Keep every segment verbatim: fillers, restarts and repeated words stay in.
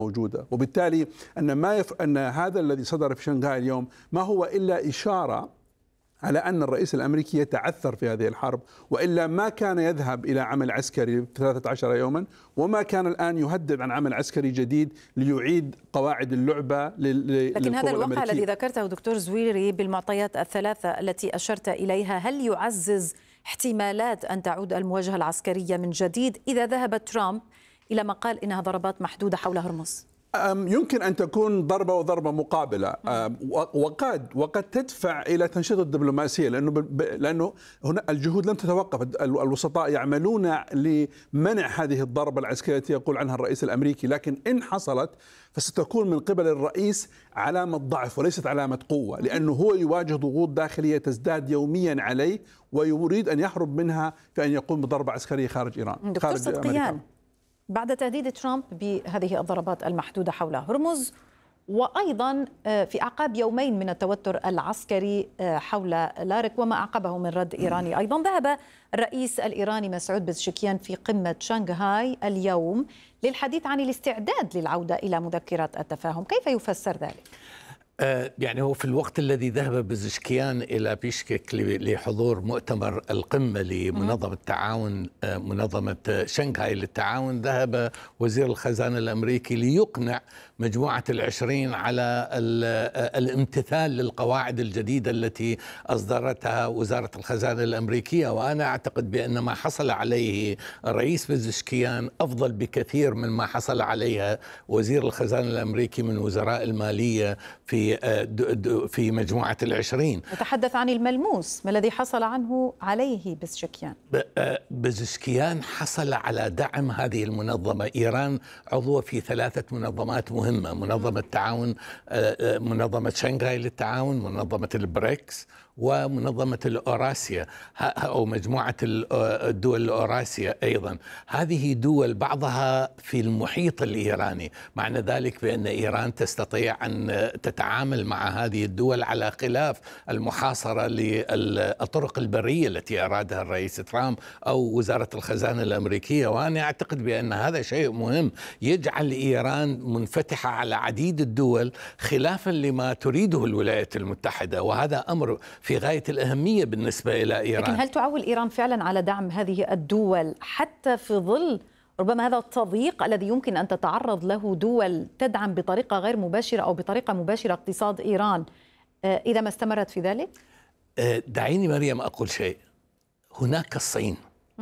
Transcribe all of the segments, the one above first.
موجودة، وبالتالي أن ما يف... أن هذا الذي صدر في شنغهاي اليوم ما هو إلا إشارة على أن الرئيس الأمريكي يتعثر في هذه الحرب، وإلا ما كان يذهب إلى عمل عسكري ثلاثة عشر يوما، وما كان الآن يهدد عن عمل عسكري جديد ليعيد قواعد اللعبة لل... لكن هذا الواقع الذي ذكرته دكتور زويري بالمعطيات الثلاثة التي أشرت إليها، هل يعزز احتمالات أن تعود المواجهة العسكرية من جديد إذا ذهب ترامب إلى ما قال إنها ضربات محدودة حول هرمز؟ يمكن أن تكون ضربة وضربة مقابلة، وقد وقد تدفع إلى تنشيط الدبلوماسية، لأنه لأنه هنا الجهود لم تتوقف، الوسطاء يعملون لمنع هذه الضربة العسكرية التي يقول عنها الرئيس الأمريكي، لكن إن حصلت فستكون من قبل الرئيس علامة ضعف وليست علامة قوة، لأنه هو يواجه ضغوط داخلية تزداد يوميا عليه، ويريد أن يهرب منها في أن يقوم بضربة عسكرية خارج إيران. دكتور صدقيان، بعد تهديد ترامب بهذه الضربات المحدودة حول هرمز، وأيضا في أعقاب يومين من التوتر العسكري حول لارك وما أعقبه من رد إيراني، أيضا ذهب الرئيس الإيراني مسعود بزشكيان في قمة شنغهاي اليوم للحديث عن الاستعداد للعودة إلى مذكرة التفاهم. كيف يفسر ذلك؟ يعني هو في الوقت الذي ذهب بزشكيان إلى بيشكك لحضور مؤتمر القمة لمنظمة التعاون، منظمة شنغهاي للتعاون، ذهب وزير الخزانة الأمريكي ليقنع مجموعة العشرين على الامتثال للقواعد الجديدة التي أصدرتها وزارة الخزانة الأمريكية. وأنا أعتقد بأن ما حصل عليه الرئيس بزشكيان أفضل بكثير من ما حصل عليها وزير الخزانة الأمريكي من وزراء المالية في في مجموعة العشرين. نتحدث عن الملموس، ما الذي حصل عنه عليه بزشكيان؟ بزشكيان حصل على دعم هذه المنظمة. إيران عضوة في ثلاثة منظمات مهمة: منظمة التعاون، منظمة شنغهاي للتعاون، منظمة البريكس، ومنظمة الأوراسيا أو مجموعة الدول الأوراسيا أيضا. هذه دول بعضها في المحيط الإيراني، معنى ذلك بأن إيران تستطيع أن تتعامل مع هذه الدول على خلاف المحاصرة للطرق البرية التي أرادها الرئيس ترامب أو وزارة الخزانة الأمريكية. وأنا أعتقد بأن هذا شيء مهم يجعل إيران منفتحة على عديد الدول خلافا لما تريده الولايات المتحدة، وهذا أمر في غاية الأهمية بالنسبة إلى إيران. لكن هل تعول إيران فعلا على دعم هذه الدول حتى في ظل ربما هذا التضييق الذي يمكن أن تتعرض له دول تدعم بطريقة غير مباشرة أو بطريقة مباشرة اقتصاد إيران إذا ما استمرت في ذلك؟ دعيني مريم أقول شيء. هناك الصين.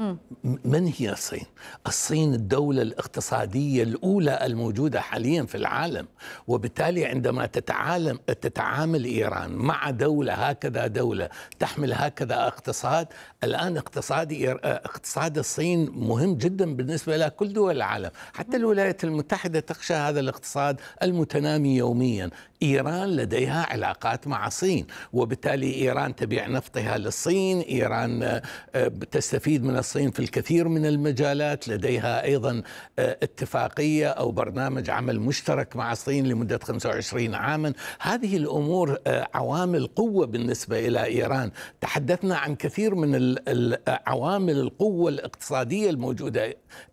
من هي الصين؟ الصين الدولة الاقتصادية الأولى الموجودة حاليا في العالم، وبالتالي عندما تتعامل تتعامل إيران مع دولة هكذا، دولة تحمل هكذا اقتصاد، الآن اقتصاد اقتصاد الصين مهم جدا بالنسبة إلى كل دول العالم، حتى الولايات المتحدة تخشى هذا الاقتصاد المتنامي يوميا. إيران لديها علاقات مع الصين، وبالتالي إيران تبيع نفطها للصين، إيران تستفيد من الصين في الكثير من المجالات، لديها أيضا اتفاقية أو برنامج عمل مشترك مع الصين لمدة خمسة وعشرين عاما. هذه الأمور عوامل قوة بالنسبة إلى إيران. تحدثنا عن كثير من عوامل القوة الاقتصادية الموجودة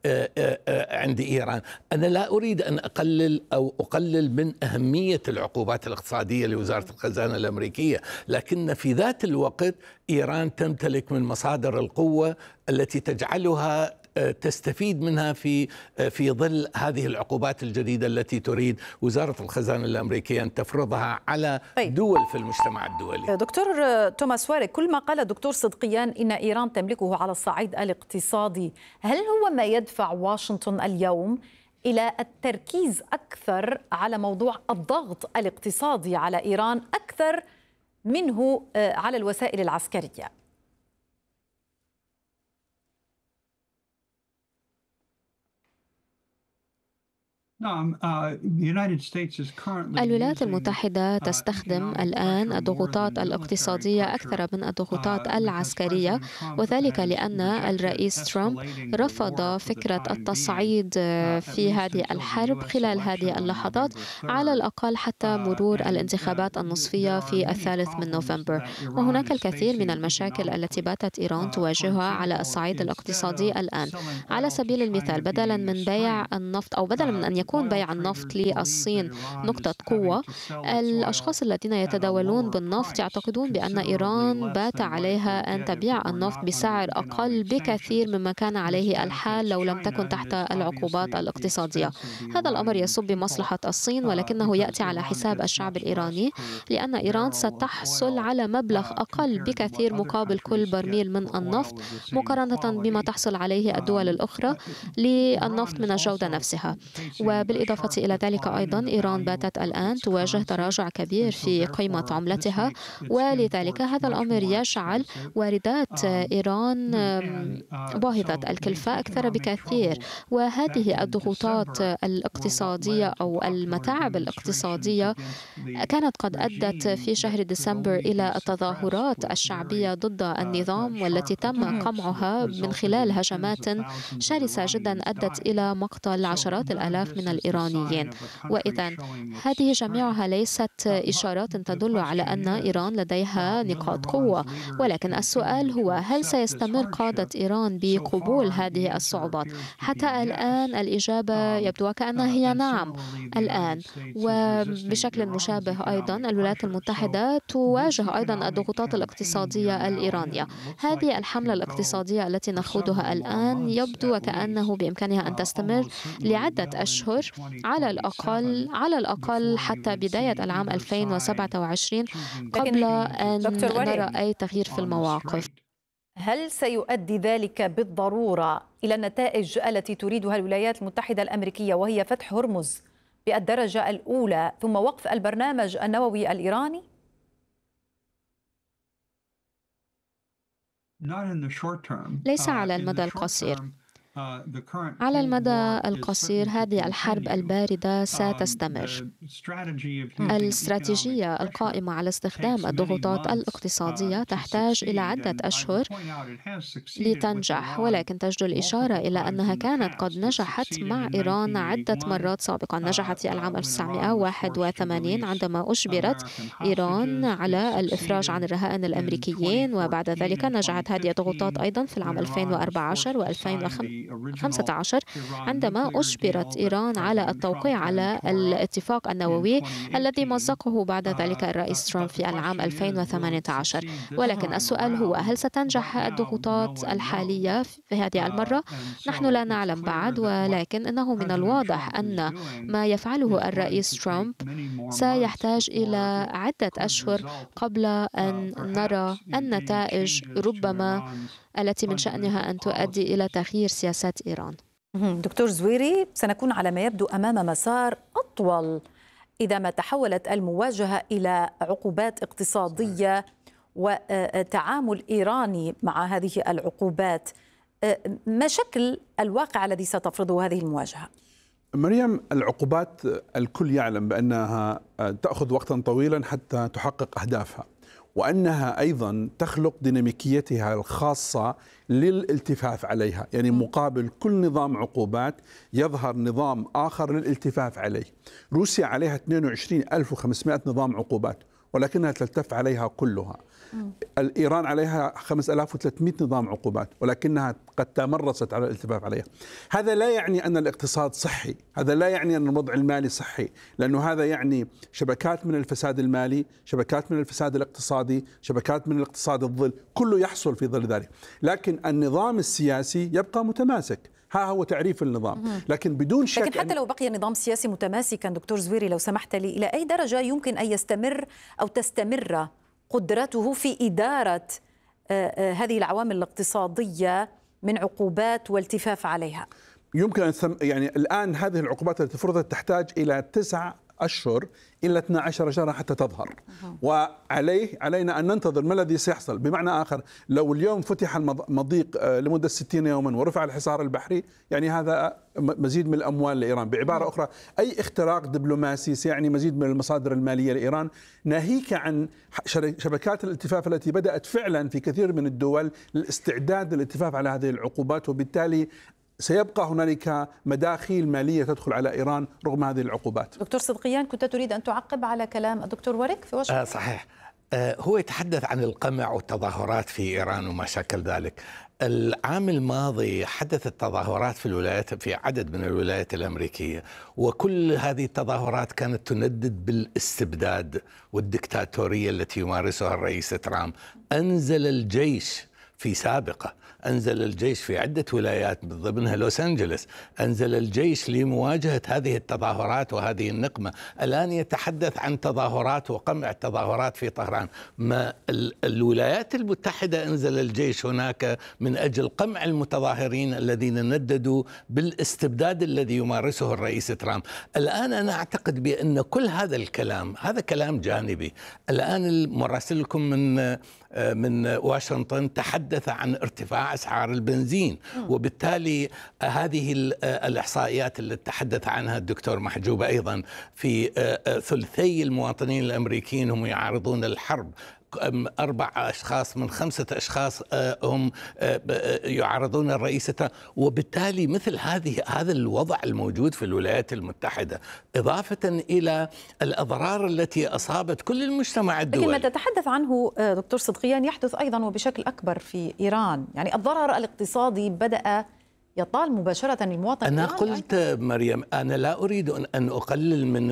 عند إيران. أنا لا أريد أن أقلل أو أقلل من أهمية العقوبات الاقتصادية لوزارة الخزانة الأمريكية، لكن في ذات الوقت إيران تمتلك من مصادر القوة التي تجعلها تستفيد منها في في ظل هذه العقوبات الجديدة التي تريد وزارة الخزانة الأمريكية أن تفرضها على دول في المجتمع الدولي. دكتور توماس واريك، كل ما قال الدكتور صدقيان إن إيران تملكه على الصعيد الاقتصادي، هل هو ما يدفع واشنطن اليوم إلى التركيز أكثر على موضوع الضغط الاقتصادي على إيران أكثر منه على الوسائل العسكرية؟ الولايات المتحدة تستخدم الآن الضغوطات الاقتصادية أكثر من الضغوطات العسكرية، وذلك لأن الرئيس ترامب رفض فكرة التصعيد في هذه الحرب خلال هذه اللحظات، على الأقل حتى مرور الانتخابات النصفية في الثالث من نوفمبر. وهناك الكثير من المشاكل التي باتت إيران تواجهها على الصعيد الاقتصادي الآن. على سبيل المثال، بدلا من بيع النفط أو بدلا من أن يكون يكون بيع النفط للصين نقطة قوة. الأشخاص الذين يتداولون بالنفط يعتقدون بأن إيران بات عليها أن تبيع النفط بسعر أقل بكثير مما كان عليه الحال لو لم تكن تحت العقوبات الاقتصادية. هذا الأمر يصب بمصلحة الصين، ولكنه يأتي على حساب الشعب الإيراني، لأن إيران ستحصل على مبلغ أقل بكثير مقابل كل برميل من النفط مقارنة بما تحصل عليه الدول الأخرى للنفط من الجودة نفسها. وبالإضافة إلى ذلك أيضا إيران باتت الآن تواجه تراجع كبير في قيمة عملتها، ولذلك هذا الأمر يجعل واردات إيران باهظة الكلفة أكثر بكثير. وهذه الضغوطات الاقتصادية أو المتاعب الاقتصادية كانت قد أدت في شهر ديسمبر إلى التظاهرات الشعبية ضد النظام، والتي تم قمعها من خلال هجمات شرسة جدا أدت إلى مقتل عشرات الآلاف من الإيرانيين. وإذا هذه جميعها ليست إشارات تدل على أن إيران لديها نقاط قوة، ولكن السؤال هو هل سيستمر قادة إيران بقبول هذه الصعوبات؟ حتى الآن الإجابة يبدو كأنها هي نعم الآن. وبشكل مشابه أيضا الولايات المتحدة تواجه أيضا الضغوطات الاقتصادية الإيرانية. هذه الحملة الاقتصادية التي نخوضها الآن يبدو وكأنه بإمكانها أن تستمر لعدة أشهر على الأقل على الأقل حتى بداية العام ألفين وسبعة وعشرين قبل أن نرى أي تغيير في المواقف. هل سيؤدي ذلك بالضرورة إلى النتائج التي تريدها الولايات المتحدة الأمريكية، وهي فتح هرمز بالدرجة الأولى ثم وقف البرنامج النووي الإيراني؟ ليس على المدى القصير. على المدى القصير هذه الحرب الباردة ستستمر. الاستراتيجية القائمة على استخدام الضغوطات الاقتصادية تحتاج إلى عدة أشهر لتنجح، ولكن تجدر الإشارة إلى أنها كانت قد نجحت مع إيران عدة مرات سابقا. نجحت في العام ألف وتسعمائة وواحد وثمانين عندما أجبرت إيران على الإفراج عن الرهائن الأمريكيين، وبعد ذلك نجحت هذه الضغوطات أيضا في العام ألفين وأربعة عشر وألفين وخمسة عشر عندما أجبرت إيران على التوقيع على الاتفاق النووي الذي مزقه بعد ذلك الرئيس ترامب في العام ألفين وثمانية عشر. ولكن السؤال هو هل ستنجح الضغوطات الحالية في هذه المرة؟ نحن لا نعلم بعد، ولكن إنه من الواضح أن ما يفعله الرئيس ترامب سيحتاج إلى عدة أشهر قبل أن نرى النتائج ربما التي من شأنها أن تؤدي إلى تغيير سياسات إيران. دكتور زويري، سنكون على ما يبدو أمام مسار أطول إذا ما تحولت المواجهة إلى عقوبات اقتصادية وتعامل إيراني مع هذه العقوبات. ما شكل الواقع الذي ستفرضه هذه المواجهة؟ مريم، العقوبات الكل يعلم بأنها تأخذ وقتا طويلا حتى تحقق أهدافها، وأنها أيضا تخلق ديناميكيتها الخاصة للالتفاف عليها، يعني مقابل كل نظام عقوبات يظهر نظام آخر للالتفاف عليه. روسيا عليها اثنين وعشرين ألف وخمسمائة نظام عقوبات ولكنها تلتف عليها كلها. الإيران عليها خمسة آلاف وثلاثمائة نظام عقوبات ولكنها قد تمرست على الالتفاف عليها. هذا لا يعني أن الاقتصاد صحي، هذا لا يعني أن الوضع المالي صحي، لأنه هذا يعني شبكات من الفساد المالي، شبكات من الفساد الاقتصادي، شبكات من الاقتصاد الظل، كله يحصل في ظل ذلك. لكن النظام السياسي يبقى متماسك، ها هو تعريف النظام، لكن بدون شك. لكن حتى لو بقي النظام السياسي متماسكا دكتور زويري، لو سمحت لي، إلى أي درجة يمكن أن يستمر أو تستمر قدرته في إدارة هذه العوامل الاقتصادية من عقوبات والتفاف عليها؟ يمكن أن يعني الآن هذه العقوبات التي فرضت تحتاج إلى تسع أشهر إلى اثنا عشر شهرا حتى تظهر، وعليه علينا أن ننتظر ما الذي سيحصل. بمعنى آخر، لو اليوم فتح المضيق لمدة ستين يوما ورفع الحصار البحري، يعني هذا مزيد من الأموال لإيران. بعبارة أخرى، أي اختراق دبلوماسي سيعني مزيد من المصادر المالية لإيران، ناهيك عن شبكات الالتفاف التي بدأت فعلا في كثير من الدول للاستعداد للالتفاف على هذه العقوبات، وبالتالي سيبقى هنالك مداخيل مالية تدخل على إيران رغم هذه العقوبات. دكتور صدقيان، كنت تريد أن تعقب على كلام الدكتور ورك في وجه؟ آه صحيح. هو يتحدث عن القمع والتظاهرات في إيران وما شكل ذلك. العام الماضي حدثت تظاهرات في الولايات في عدد من الولايات الأمريكية، وكل هذه التظاهرات كانت تندد بالاستبداد والدكتاتورية التي يمارسها الرئيس ترامب. أنزل الجيش في سابقة، أنزل الجيش في عدة ولايات من ضمنها لوس أنجلوس، أنزل الجيش لمواجهة هذه التظاهرات وهذه النقمة. الآن يتحدث عن تظاهرات وقمع التظاهرات في طهران. ما الولايات المتحدة أنزل الجيش هناك من أجل قمع المتظاهرين الذين نددوا بالاستبداد الذي يمارسه الرئيس ترامب. الآن أنا أعتقد بأن كل هذا الكلام هذا كلام جانبي. الآن مراسلكم من من واشنطن تحدث عن ارتفاع أسعار البنزين، وبالتالي هذه الإحصائيات التي تحدث عنها الدكتور محجوب أيضا، في ثلثي المواطنين الأمريكيين هم يعارضون الحرب، أربع أشخاص من خمسة أشخاص هم يعارضون الرئيس، وبالتالي مثل هذه هذا الوضع الموجود في الولايات المتحدة، إضافة إلى الأضرار التي أصابت كل المجتمع الدولي. لكن ما تتحدث عنه دكتور صدقيان يحدث أيضا وبشكل أكبر في إيران، يعني الضرر الاقتصادي بدأ يطال مباشرة المواطن. أنا قلت مريم، أنا لا أريد أن أقلل من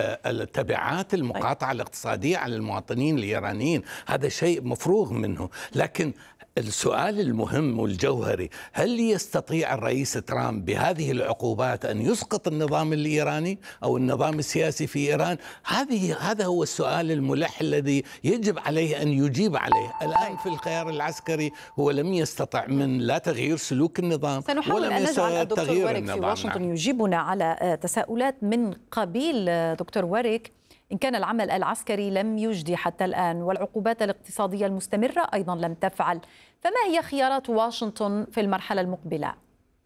التبعات المقاطعة الاقتصادية على المواطنين الإيرانيين، هذا شيء مفروغ منه، لكن السؤال المهم والجوهري، هل يستطيع الرئيس ترامب بهذه العقوبات أن يسقط النظام الإيراني أو النظام السياسي في إيران؟ هذه هذا هو السؤال الملح الذي يجب عليه أن يجيب عليه. الآن في الخيار العسكري هو لم يستطع من لا تغيير سلوك النظام سنحاول أن نجعل الدكتور وريك في واشنطن يجيبنا على تساؤلات من قبيل دكتور وريك. إن كان العمل العسكري لم يجدي حتى الآن والعقوبات الاقتصادية المستمرة أيضا لم تفعل، فما هي خيارات واشنطن في المرحلة المقبلة؟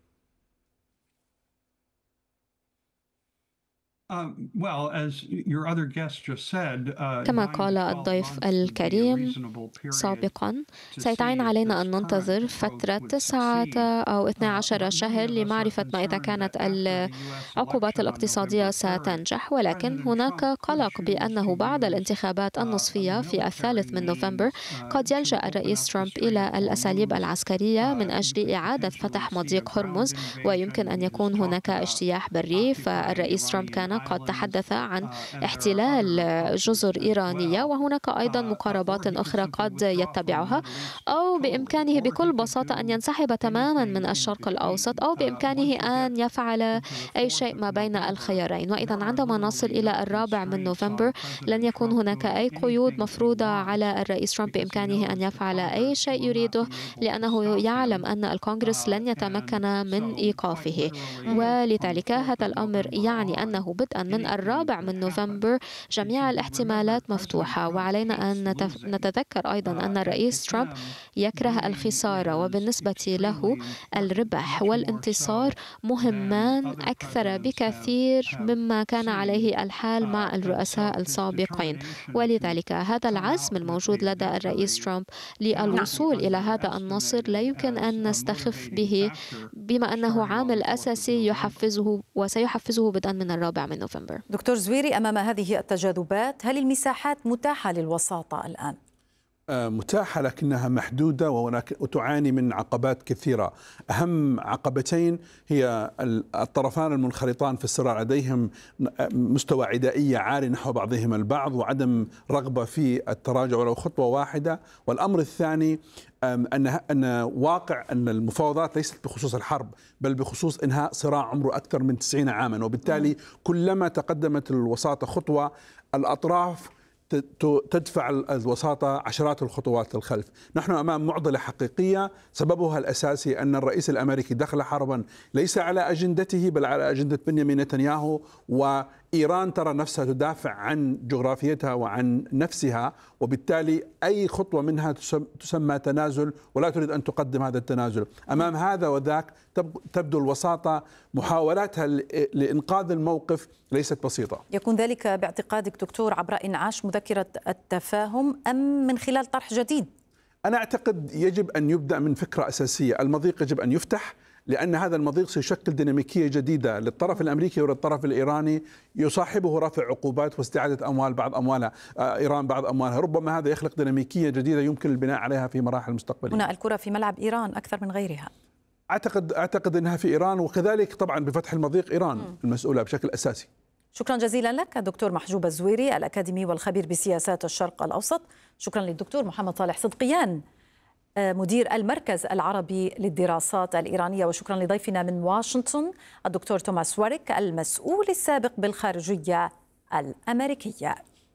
كما قال الضيف الكريم سابقا، سيتعين علينا أن ننتظر فترة تسعة أو اثني عشر شهر لمعرفة ما إذا كانت العقوبات الاقتصادية ستنجح، ولكن هناك قلق بأنه بعد الانتخابات النصفية في الثالث من نوفمبر قد يلجأ الرئيس ترامب إلى الأساليب العسكرية من أجل إعادة فتح مضيق هرمز، ويمكن أن يكون هناك اجتياح بري. فالرئيس ترامب كان قد تحدث عن احتلال جزر إيرانية، وهناك أيضا مقاربات أخرى قد يتبعها، أو بإمكانه بكل بساطة أن ينسحب تماما من الشرق الأوسط، أو بإمكانه أن يفعل أي شيء ما بين الخيارين. وإذا عندما نصل إلى الرابع من نوفمبر لن يكون هناك أي قيود مفروضة على الرئيس ترامب، بإمكانه أن يفعل أي شيء يريده، لأنه يعلم أن الكونغرس لن يتمكن من إيقافه. ولذلك هذا الأمر يعني أنه بدءا من الرابع من نوفمبر جميع الاحتمالات مفتوحة، وعلينا أن نتذكر أيضا أن الرئيس ترامب يكره الخسارة، وبالنسبة له الربح والانتصار مهمان أكثر بكثير مما كان عليه الحال مع الرؤساء السابقين. ولذلك هذا العزم الموجود لدى الرئيس ترامب للوصول إلى هذا النصر لا يمكن أن نستخف به، بما أنه عامل أساسي يحفزه وسيحفزه بدءا من الرابع من نوفمبر. دكتور زويري، أمام هذه التجاذبات هل المساحات متاحة للوساطة الآن؟ متاحة لكنها محدودة وتعاني من عقبات كثيرة. أهم عقبتين هي الطرفان المنخرطان في الصراع، لديهم مستوى عدائية عالي نحو بعضهم البعض وعدم رغبة في التراجع ولو خطوة واحدة. والأمر الثاني أن أن واقع أن المفاوضات ليست بخصوص الحرب بل بخصوص إنهاء صراع عمره أكثر من تسعين عاما، وبالتالي كلما تقدمت الوساطة خطوة الأطراف تدفع الوساطة عشرات الخطوات للخلف. نحن أمام معضلة حقيقية سببها الأساسي أن الرئيس الأمريكي دخل حربا ليس على أجندته بل على أجندة بنيامين نتنياهو، وإيران ترى نفسها تدافع عن جغرافيتها وعن نفسها، وبالتالي أي خطوة منها تسمى تنازل ولا تريد أن تقدم هذا التنازل. أمام هذا وذاك تبدو الوساطة محاولاتها لإنقاذ الموقف ليست بسيطة. يكون ذلك باعتقادك دكتور عبر إنعاش مذكرة التفاهم أم من خلال طرح جديد؟ أنا أعتقد يجب أن يبدأ من فكرة أساسية، المضيق يجب أن يفتح، لأن هذا المضيق سيشكل ديناميكية جديدة للطرف الأمريكي وللطرف الإيراني، يصاحبه رفع عقوبات واستعادة أموال بعض أموالها إيران بعض أموالها. ربما هذا يخلق ديناميكية جديدة يمكن البناء عليها في مراحل مستقبلية. هنا الكرة في ملعب إيران أكثر من غيرها. أعتقد أعتقد أنها في إيران، وكذلك طبعا بفتح المضيق إيران م. المسؤولة بشكل أساسي. شكرا جزيلا لك دكتور محجوب الزويري الأكاديمي والخبير بسياسات الشرق الأوسط. شكرا للدكتور محمد صالح صدقيان مدير المركز العربي للدراسات الإيرانية. وشكرا لضيفنا من واشنطن الدكتور توماس واريك المسؤول السابق بالخارجية الأمريكية.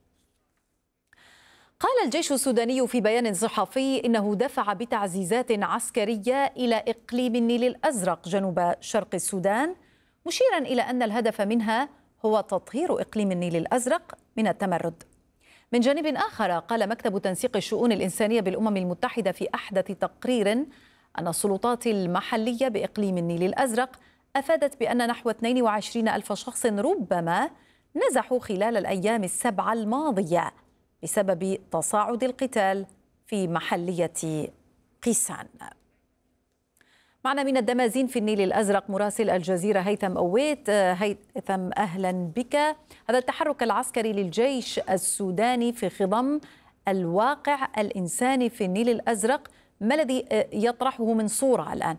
قال الجيش السوداني في بيان صحفي إنه دفع بتعزيزات عسكرية إلى إقليم النيل الأزرق جنوب شرق السودان، مشيرا إلى أن الهدف منها هو تطهير إقليم النيل الأزرق من التمرد. من جانب آخر قال مكتب تنسيق الشؤون الإنسانية بالأمم المتحدة في أحدث تقرير أن السلطات المحلية بإقليم النيل الأزرق أفادت بأن نحو اثنين وعشرين ألف شخص ربما نزحوا خلال الأيام السبعة الماضية بسبب تصاعد القتال في محلية قيسان. معنا من الدمازين في النيل الأزرق مراسل الجزيرة هيثم أويت. هيثم أهلا بك. هذا التحرك العسكري للجيش السوداني في خضم الواقع الإنساني في النيل الأزرق، ما الذي يطرحه من صورة الآن؟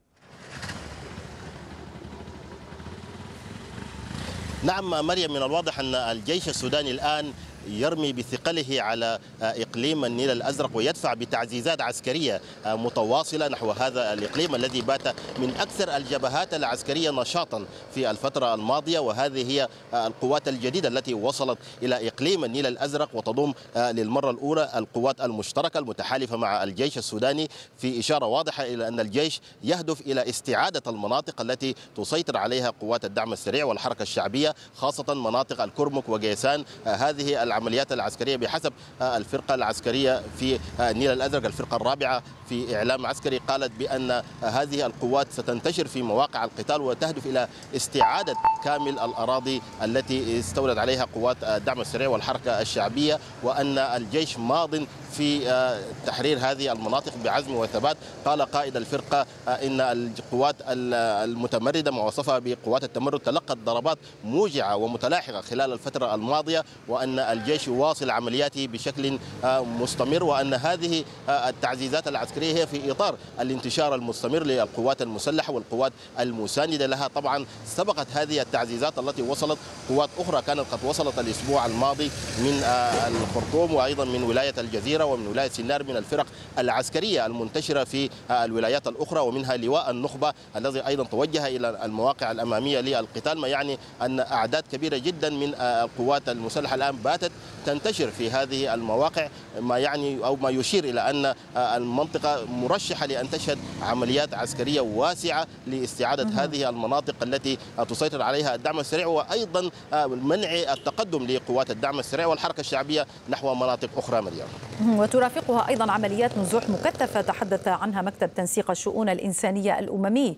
نعم مريم، من الواضح أن الجيش السوداني الآن يرمي بثقله على إقليم النيل الأزرق ويدفع بتعزيزات عسكرية متواصلة نحو هذا الإقليم الذي بات من أكثر الجبهات العسكرية نشاطا في الفترة الماضية. وهذه هي القوات الجديدة التي وصلت إلى إقليم النيل الأزرق وتضم للمرة الأولى القوات المشتركة المتحالفة مع الجيش السوداني، في إشارة واضحة إلى أن الجيش يهدف إلى استعادة المناطق التي تسيطر عليها قوات الدعم السريع والحركة الشعبية، خاصة مناطق الكرمك وقيسان. هذه العمليات العسكرية بحسب الفرقة العسكرية في النيل الأزرق، الفرقة الرابعة في إعلام عسكري، قالت بأن هذه القوات ستنتشر في مواقع القتال وتهدف إلى استعادة كامل الأراضي التي استولت عليها قوات الدعم السريع والحركة الشعبية، وأن الجيش ماض في تحرير هذه المناطق بعزم وثبات. قال قائد الفرقة إن القوات المتمردة موصفة بقوات التمرد تلقت ضربات موجعة ومتلاحقة خلال الفترة الماضية، وأن الجيش يواصل عملياته بشكل مستمر، وأن هذه التعزيزات العسكرية هي في إطار الانتشار المستمر للقوات المسلحة والقوات المساندة لها. طبعا سبقت هذه التعزيزات التي وصلت قوات أخرى كانت قد وصلت الأسبوع الماضي من الخرطوم وأيضا من ولاية الجزيرة ومن ولاية سنار من الفرق العسكرية المنتشرة في الولايات الأخرى، ومنها لواء النخبة الذي أيضا توجه إلى المواقع الأمامية للقتال، ما يعني أن أعداد كبيرة جدا من القوات المسلحة الآن باتت تنتشر في هذه المواقع، ما يعني أو ما يشير إلى أن المنطقة مرشحة لأن تشهد عمليات عسكرية واسعة لاستعادة هذه المناطق التي تسيطر عليها الدعم السريع، وأيضا منع التقدم لقوات الدعم السريع والحركة الشعبية نحو مناطق أخرى. مريم، وترافقها أيضا عمليات نزوح مكثفة تحدث عنها مكتب تنسيق الشؤون الإنسانية الأممي.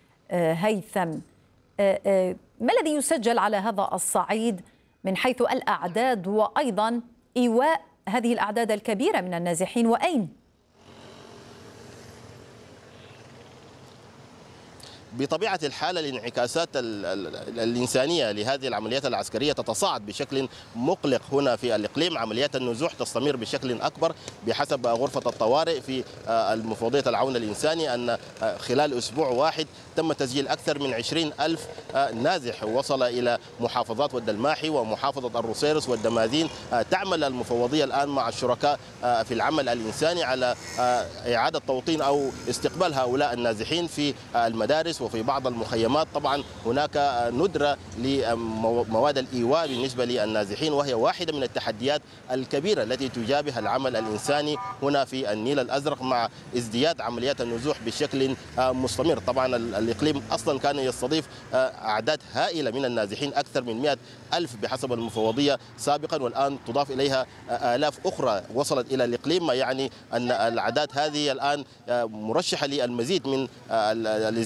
هيثم، ما الذي يسجل على هذا الصعيد من حيث الأعداد وأيضا إيواء هذه الأعداد الكبيرة من النازحين، وأين؟ بطبيعة الحال الانعكاسات الإنسانية لهذه العمليات العسكرية تتصاعد بشكل مقلق هنا في الإقليم. عمليات النزوح تستمر بشكل أكبر بحسب غرفة الطوارئ في المفوضية العون الإنساني أن خلال أسبوع واحد تم تسجيل أكثر من عشرين ألف نازح وصل إلى محافظات والدلماحي ومحافظة الروسيرس والدماذين. تعمل المفوضية الآن مع الشركاء في العمل الإنساني على إعادة توطين أو استقبال هؤلاء النازحين في المدارس وفي بعض المخيمات. طبعا هناك ندرة لمواد الإيواء بالنسبة للنازحين، وهي واحدة من التحديات الكبيرة التي تجابه العمل الإنساني هنا في النيل الأزرق مع ازدياد عمليات النزوح بشكل مستمر. طبعا الإقليم أصلا كان يستضيف أعداد هائلة من النازحين، أكثر من مئة ألف بحسب المفوضية سابقا، والآن تضاف إليها آلاف أخرى وصلت إلى الإقليم، ما يعني أن الأعداد هذه الآن مرشحة للمزيد من الازدياد.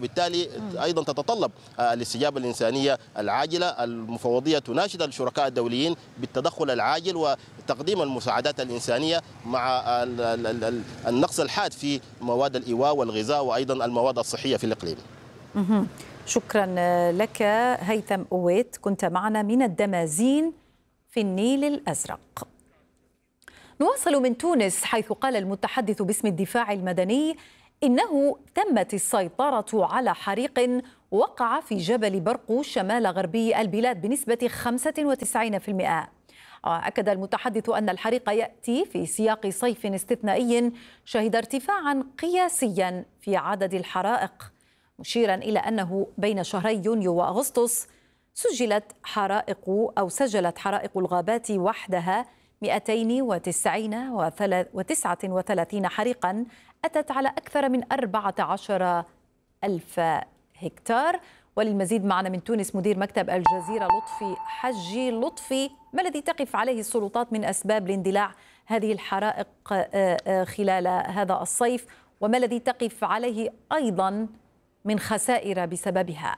وبالتالي أيضا تتطلب الاستجابة الإنسانية العاجلة. المفوضية تناشد الشركاء الدوليين بالتدخل العاجل وتقديم المساعدات الإنسانية مع النقص الحاد في مواد الإيواء والغذاء وأيضا المواد الصحية في الإقليم. شكرا لك هيثم أويت، كنت معنا من الدمازين في النيل الأزرق. نواصل من تونس، حيث قال المتحدث باسم الدفاع المدني إنه تمت السيطرة على حريق وقع في جبل برقو شمال غربي البلاد بنسبة خمسة وتسعين بالمئة. أكد المتحدث أن الحريق يأتي في سياق صيف استثنائي شهد ارتفاعا قياسيا في عدد الحرائق، مشيرا إلى أنه بين شهري يونيو وأغسطس سجلت حرائق أو سجلت حرائق الغابات وحدها مئتين وتسعة وثلاثين حريقا أتت على أكثر من أربعة عشر ألف هكتار. وللمزيد معنا من تونس مدير مكتب الجزيرة لطفي حجي. لطفي، ما الذي تقف عليه السلطات من أسباب لاندلاع هذه الحرائق خلال هذا الصيف، وما الذي تقف عليه أيضا من خسائر بسببها؟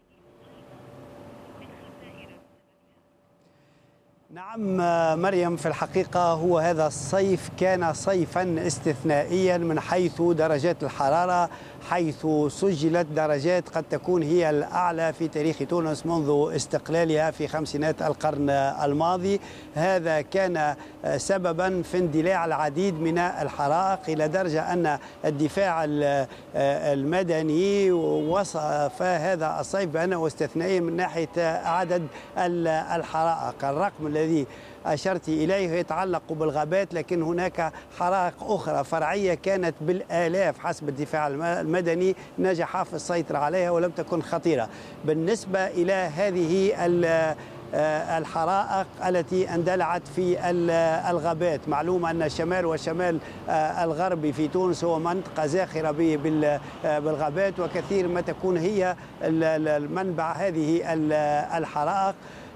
نعم مريم، في الحقيقة هو هذا الصيف كان صيفا استثنائيا من حيث درجات الحرارة، حيث سجلت درجات قد تكون هي الأعلى في تاريخ تونس منذ استقلالها في خمسينات القرن الماضي. هذا كان سببا في اندلاع العديد من الحرائق، إلى درجة أن الدفاع المدني وصف هذا الصيف بأنه استثنائي من ناحية عدد الحرائق. الرقم الذي أشرت إليه يتعلق بالغابات، لكن هناك حرائق أخرى فرعية كانت بالآلاف حسب الدفاع المدني نجح في السيطرة عليها ولم تكن خطيرة. بالنسبة إلى هذه الحرائق التي اندلعت في الغابات، معلوم أن الشمال والشمال الغربي في تونس هو منطقة زاخرة بالغابات، وكثير ما تكون هي المنبع هذه الحرائق.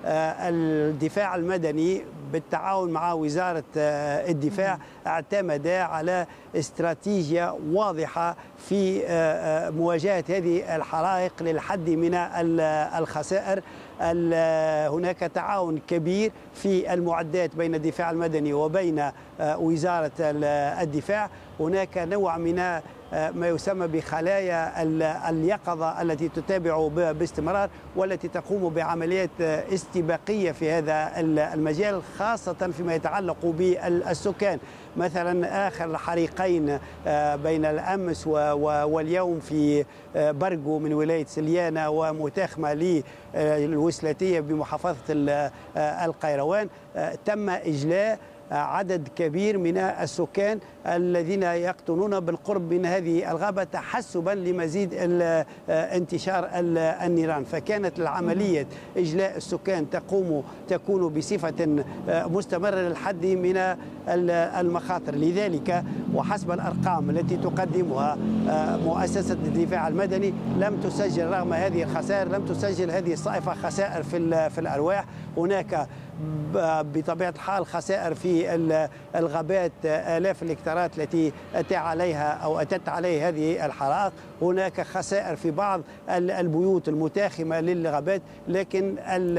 الدفاع المدني بالتعاون مع وزارة الدفاع اعتمد على استراتيجية واضحة في مواجهة هذه الحرائق للحد من الخسائر. هناك تعاون كبير في المعدات بين الدفاع المدني وبين وزارة الدفاع. هناك نوع من ما يسمى بخلايا اليقظة التي تتابع باستمرار والتي تقوم بعمليات استباقية في هذا المجال، خاصة فيما يتعلق بالسكان. مثلا آخر الحريقين بين الأمس واليوم في برقو من ولاية سليانة ومتاخمة للوسلاتية بمحافظة القيروان تم إجلاء عدد كبير من السكان الذين يقطنون بالقرب من هذه الغابة تحسبا لمزيد انتشار النيران. فكانت العملية إجلاء السكان تقوم تكون بصفة مستمرة للحد من المخاطر. لذلك وحسب الأرقام التي تقدمها مؤسسة الدفاع المدني لم تسجل رغم هذه الخسائر لم تسجل هذه الصائفة خسائر في في الأرواح. هناك بطبيعة الحال خسائر في الغابات، آلاف الهكتارات التي أتى عليها أو أتت عليه هذه الحرائق. هناك خسائر في بعض البيوت المتاخمة للغابات، لكن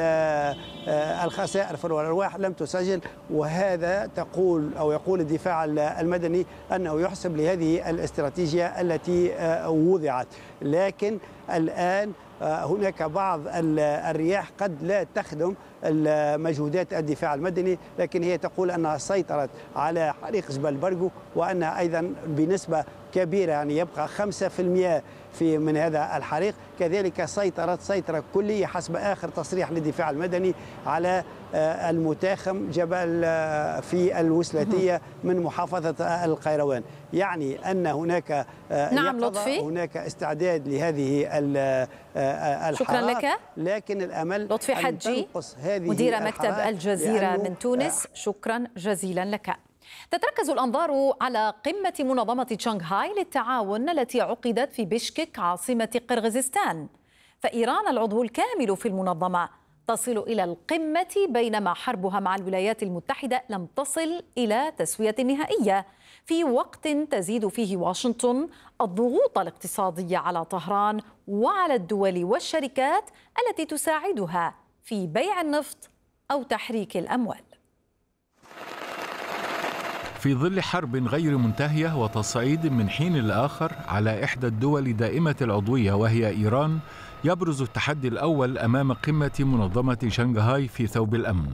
الخسائر في الأرواح لم تسجل. وهذا تقول أو يقول الدفاع المدني أنه يحسب لهذه الاستراتيجية التي وضعت. لكن الآن هناك بعض الرياح قد لا تخدم مجهودات الدفاع المدني، لكن هي تقول أنها سيطرت على حريق جبل برقو، وأنها أيضا بنسبة كبيرة يعني يبقى خمسة بالمئة في من هذا الحريق. كذلك سيطرت سيطرة كلية حسب آخر تصريح للدفاع المدني على المتاخم جبل في الوسلاتية من محافظة القيروان. يعني أن هناك نعم لطفي هناك استعداد لهذه الحرائق. شكرا لك. لكن الأمل لطفي حجي مدير مكتب الجزيرة من تونس، شكرا جزيلا لك. تتركز الأنظار على قمة منظمة شنغهاي للتعاون التي عقدت في بشكك عاصمة قرغيزستان، فإيران العضو الكامل في المنظمة تصل إلى القمة، بينما حربها مع الولايات المتحدة لم تصل إلى تسوية نهائية، في وقت تزيد فيه واشنطن الضغوط الاقتصادية على طهران وعلى الدول والشركات التي تساعدها في بيع النفط أو تحريك الأموال. في ظل حرب غير منتهية وتصعيد من حين لآخر على إحدى الدول دائمة العضوية وهي إيران، يبرز التحدي الأول أمام قمة منظمة شنغهاي في ثوب الأمن.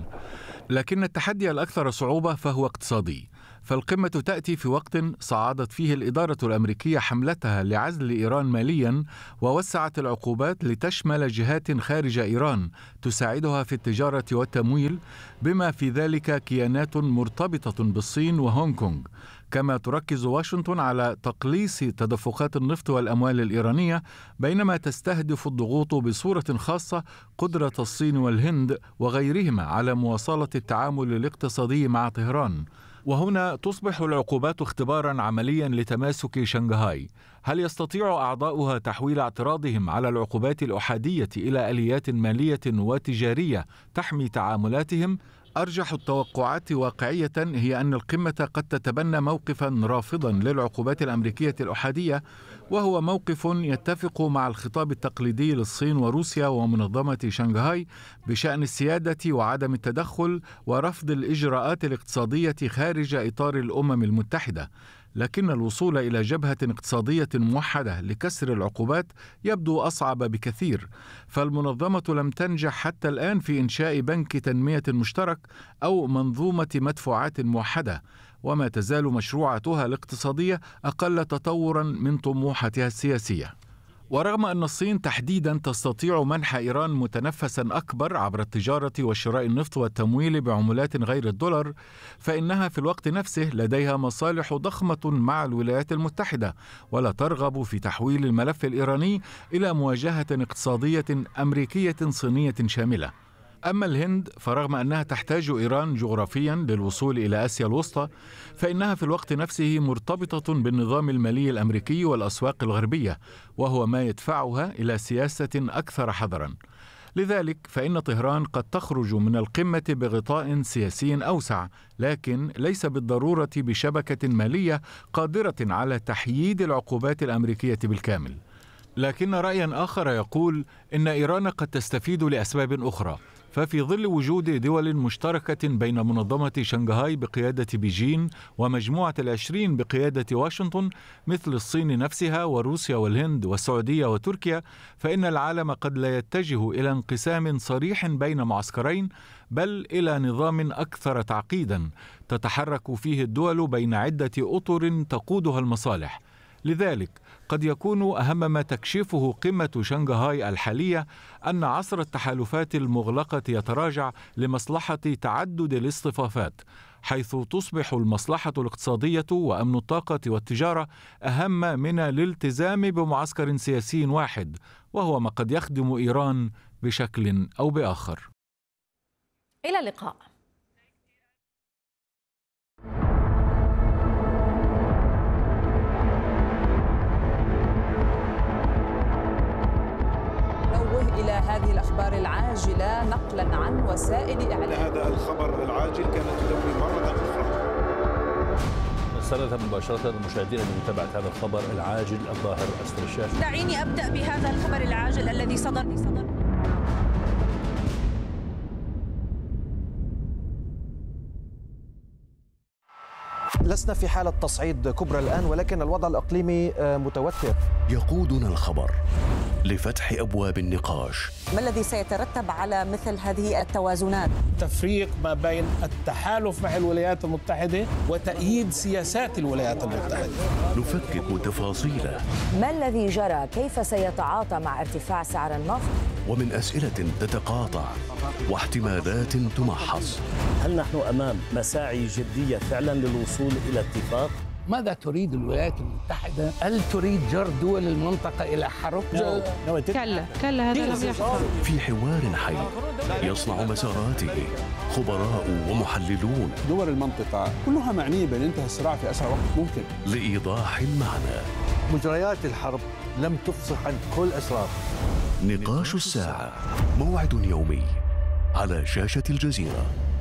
لكن التحدي الأكثر صعوبة فهو اقتصادي، فالقمة تأتي في وقت صعدت فيه الإدارة الأمريكية حملتها لعزل إيران مالياً، ووسعت العقوبات لتشمل جهات خارج إيران تساعدها في التجارة والتمويل، بما في ذلك كيانات مرتبطة بالصين وهونغ كونغ. كما تركز واشنطن على تقليص تدفقات النفط والأموال الإيرانية، بينما تستهدف الضغوط بصورة خاصة قدرة الصين والهند وغيرهما على مواصلة التعامل الاقتصادي مع طهران. وهنا تصبح العقوبات اختبارا عمليا لتماسك شنغهاي. هل يستطيع أعضاؤها تحويل اعتراضهم على العقوبات الأحادية إلى آليات مالية وتجارية تحمي تعاملاتهم؟ أرجح التوقعات واقعية هي أن القمة قد تتبنى موقفا رافضا للعقوبات الأمريكية الأحادية، وهو موقف يتفق مع الخطاب التقليدي للصين وروسيا ومنظمة شنغهاي بشأن السيادة وعدم التدخل ورفض الإجراءات الاقتصادية خارج إطار الأمم المتحدة. لكن الوصول إلى جبهة اقتصادية موحدة لكسر العقوبات يبدو أصعب بكثير، فالمنظمة لم تنجح حتى الآن في إنشاء بنك تنمية مشترك أو منظومة مدفوعات موحدة، وما تزال مشروعاتها الاقتصادية أقل تطوراً من طموحاتها السياسية. ورغم أن الصين تحديداً تستطيع منح إيران متنفساً أكبر عبر التجارة وشراء النفط والتمويل بعملات غير الدولار، فإنها في الوقت نفسه لديها مصالح ضخمة مع الولايات المتحدة، ولا ترغب في تحويل الملف الإيراني إلى مواجهة اقتصادية أمريكية صينية شاملة. أما الهند فرغم أنها تحتاج إيران جغرافيا للوصول إلى آسيا الوسطى، فإنها في الوقت نفسه مرتبطة بالنظام المالي الأمريكي والأسواق الغربية، وهو ما يدفعها إلى سياسة أكثر حذرا. لذلك فإن طهران قد تخرج من القمة بغطاء سياسي أوسع، لكن ليس بالضرورة بشبكة مالية قادرة على تحييد العقوبات الأمريكية بالكامل. لكن رأيا آخر يقول إن إيران قد تستفيد لأسباب أخرى، ففي ظل وجود دول مشتركة بين منظمة شنغهاي بقيادة بيجين ومجموعة العشرين بقيادة واشنطن مثل الصين نفسها وروسيا والهند والسعودية وتركيا، فإن العالم قد لا يتجه إلى انقسام صريح بين معسكرين، بل إلى نظام أكثر تعقيدا تتحرك فيه الدول بين عدة أطر تقودها المصالح. لذلك قد يكون أهم ما تكشفه قمة شنغهاي الحالية أن عصر التحالفات المغلقة يتراجع لمصلحة تعدد الاصطفافات، حيث تصبح المصلحة الاقتصادية وأمن الطاقة والتجارة أهم من الالتزام بمعسكر سياسي واحد، وهو ما قد يخدم إيران بشكل أو بآخر. إلى اللقاء. إلى هذه الأخبار العاجلة نقلا عن وسائل إعلام. هذا الخبر العاجل كانت تدوي مرة أخرى. نرسلها مباشرة للمشاهدين لمتابعة هذا الخبر العاجل الظاهر أسفل الشاشة. دعيني أبدأ بهذا الخبر العاجل الذي صدر صدر لسنا في حالة تصعيد كبرى الآن، ولكن الوضع الإقليمي متوتر. يقودنا الخبر لفتح أبواب النقاش. ما الذي سيترتب على مثل هذه التوازنات؟ تفريق ما بين التحالف مع الولايات المتحدة وتأييد سياسات الولايات المتحدة. نفكك تفاصيله. ما الذي جرى؟ كيف سيتعاطى مع ارتفاع سعر النفط؟ ومن أسئلة تتقاطع واحتمالات تمحص. هل نحن أمام مساعي جدية فعلا للوصول إلى اتفاق؟ ماذا تريد الولايات المتحدة؟ هل تريد جر دول المنطقة إلى حرب؟ كلا كلا هذا لم يحصل. في حوار حي يصنع مساراته خبراء ومحللون. دول المنطقة كلها معنية بانتهاء الصراع في أسرع وقت ممكن. لإيضاح المعنى. مجريات الحرب لم تفصح عن كل أسرار. نقاش الساعة، موعد يومي على شاشة الجزيرة.